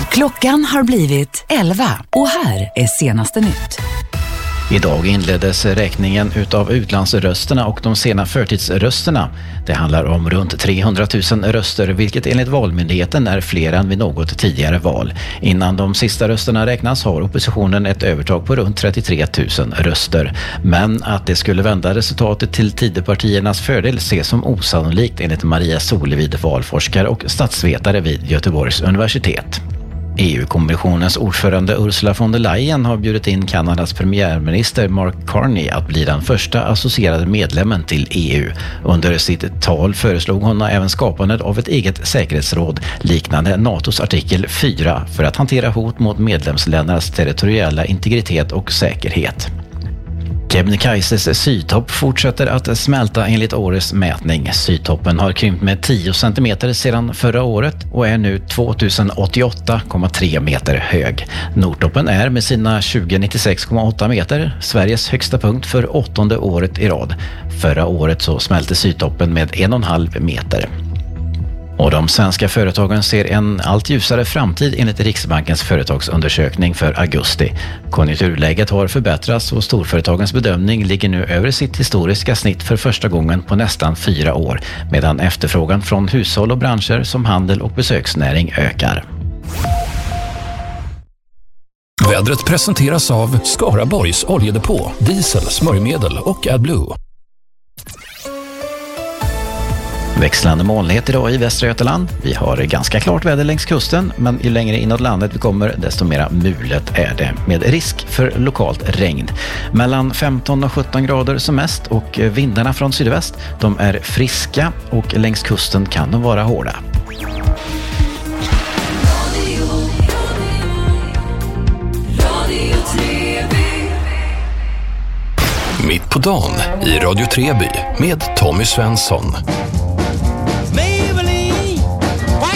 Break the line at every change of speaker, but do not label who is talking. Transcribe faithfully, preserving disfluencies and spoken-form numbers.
Klockan har blivit elva och här är senaste nytt.
Idag inleddes räkningen utav utlandsrösterna och de sena förtidsrösterna. Det handlar om runt trehundratusen röster, vilket enligt Valmyndigheten är fler än vid något tidigare val. Innan de sista rösterna räknas har oppositionen ett övertag på runt trettiotre tusen röster. Men att det skulle vända resultatet till Tidöpartiernas fördel ses som osannolikt enligt Maria Solevid, valforskare och statsvetare vid Göteborgs universitet. E U-kommissionens ordförande Ursula von der Leyen har bjudit in Kanadas premiärminister Mark Carney att bli den första associerade medlemmen till E U. Under sitt tal föreslog hon även skapandet av ett eget säkerhetsråd liknande NATOs artikel fyra för att hantera hot mot medlemsländernas territoriella integritet och säkerhet. Kebnekaises sydtopp fortsätter att smälta enligt årets mätning. Sydtoppen har krympt med tio centimeter sedan förra året och är nu tvåtusen åttioåtta komma tre meter hög. Nordtoppen är med sina tjugo nittiosex komma åtta meter Sveriges högsta punkt för åttonde året i rad. Förra året så smälte sydtoppen med en och en halv meter. Och de svenska företagen ser en allt ljusare framtid enligt Riksbankens företagsundersökning för augusti. Konjunkturläget har förbättrats och storföretagens bedömning ligger nu över sitt historiska snitt för första gången på nästan fyra år, medan efterfrågan från hushåll och branscher som handel och besöksnäring ökar.
Vädret presenteras av Skaraborgs oljedepå, diesel, smörjmedel och AdBlue.
Växlande molnighet idag i Västra Götaland. Vi har ganska klart väder längs kusten, men ju längre inåt landet vi kommer desto mera mulet är det med risk för lokalt regn. Mellan femton och sjutton grader som mest och vindarna från sydväst, de är friska och längs kusten kan de vara hårda.
Mitt på dagen i Radio Treby med Tommy Svensson.